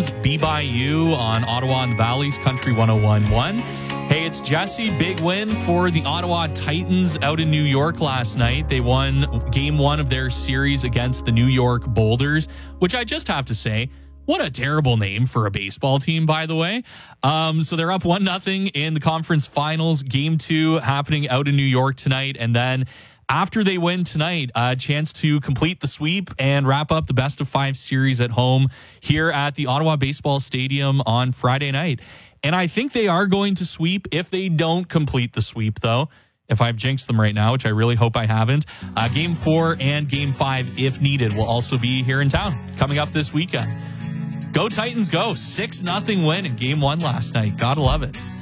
is Be By You on Ottawa and the Valley's Country 101.1. Hey, it's Jesse. Big win for the Ottawa Titans out in New York last night. They won game 1 of their series against the New York Boulders, which I just have to say, what a terrible name for a baseball team, by the way. So they're up 1-0 in the conference finals. Game 2 happening out in New York tonight. And then after they win tonight, a chance to complete the sweep and wrap up the best of 5 series at home here at the Ottawa Baseball Stadium on Friday night. And I think they are going to sweep if they don't complete the sweep, though. If I've jinxed them right now, which I really hope I haven't. Game 4 and Game 5, if needed, will also be here in town coming up this weekend. Go Titans, go. 6-0 win in Game 1 last night. Gotta love it.